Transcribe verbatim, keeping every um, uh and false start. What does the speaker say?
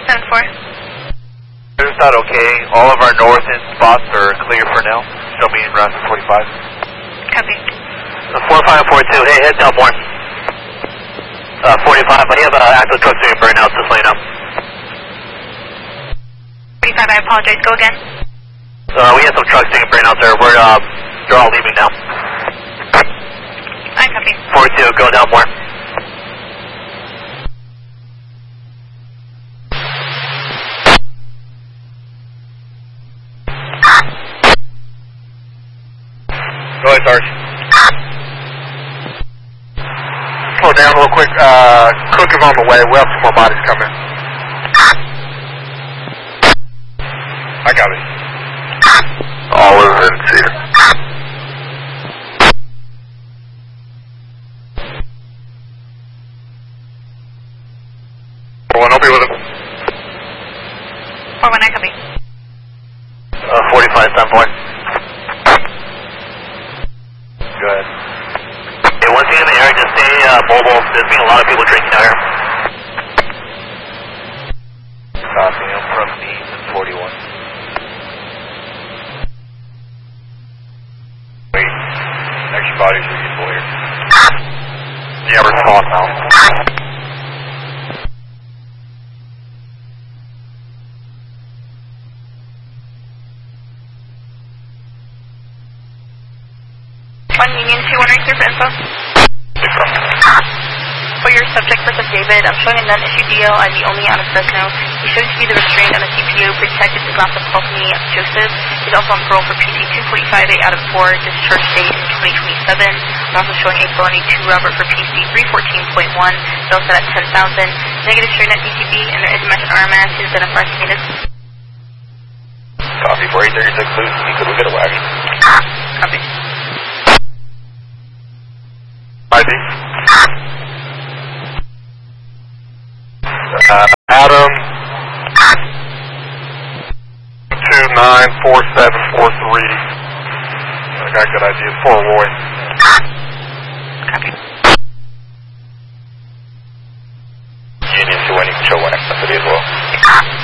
seven four. Is that okay? All of our north end spots are clear for now. Show me in route forty-five. Copy. four five four two, hey, head down more. Uh, forty-five, I have uh, active trucks doing burnouts, just laying up. forty-five, I apologize, go again. Uh, we have some trucks doing burnouts there. We're, uh, they're all leaving now. I copy. forty-two, go down more. Go ahead, Sarge. Slow down real quick. Uh, Cook is on the way. We have some more bodies coming. I got it. All is in Cedar. Four one, I'll be with him. four one, I copy. Uh, forty-five, seven four. Go ahead. Hey, once you get in the area, just stay uh, mobile. There's been a lot of people drinking out here. Copy, I'm from me, forty-one. Wait, extra bodies are useful here. Yeah, we're spawned now. One Union two one right here for info. For your subject, person David, I'm showing a non-issue D L. I'm the only out of Fresno. He shows to be the restraint on the C P O protected is not the company Joseph. He's also on parole for P C two forty-five, eight out of four, discharge date in twenty twenty-seven. I'm also showing a felony two Robert for P C three fourteen point one, bill set at ten thousand. Negative straight at D T B, and there is a match on R M S. His identifier status. Copy, for eight thirty-six loose, you could get a wagon. Copy. I D. Uh, Adam. Two nine four seven four three. I got a good idea. For Roy. Copy.